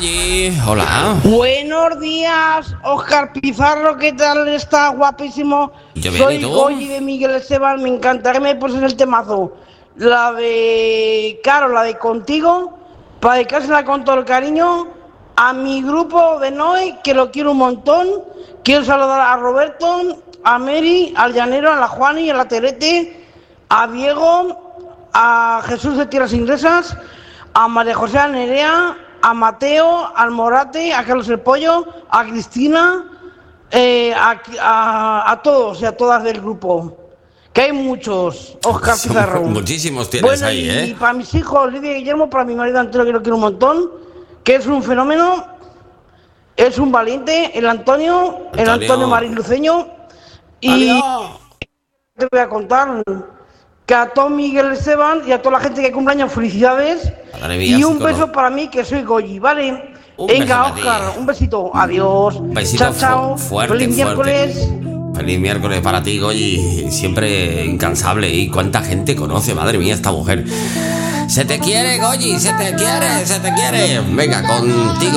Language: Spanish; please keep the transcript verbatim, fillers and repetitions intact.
Goyi. Hola. Buenos días, Óscar Pizarro, ¿qué tal? Está guapísimo. Yo bien, Soy ¿y tú? Goyi de Miguel Esteban, me encantaría que me poses el temazo. La de, claro, la de Contigo, para dedicársela con todo el cariño a mi grupo de Noé, que lo quiero un montón. Quiero saludar a Roberto, a Mary, al Llanero, a la Juani, a la Terete, a Diego, a Jesús de Tierras Inglesas, a María José Nerea, a Mateo, al Morate, a Carlos el Pollo, a Cristina, eh, a, a, a todos y a todas del grupo. Que hay muchos, Óscar Pizarro. Muchísimos tienes bueno, ahí, ¿eh? Y para mis hijos, Lidia y Guillermo, para mi marido Antonio, que lo quiero un montón, que es un fenómeno, es un valiente, el Antonio, el Antonio. Antonio Mariluceño. Y Adiós. te voy a contar que a todo Miguel Esteban y a toda la gente que cumpleaños, felicidades. Madre mía, Y un sí, beso conozco. para mí, que soy Goyi, ¿vale? Un Venga, beso para Óscar, ti. un besito. Adiós. Un besito chao, chao. fu- fuerte, Feliz fuerte. miércoles. Feliz miércoles para ti, Goyi. Siempre incansable. Y cuánta gente conoce, madre mía, esta mujer. Se te quiere, Goyi, se te quiere, se te quiere. Venga, contigo.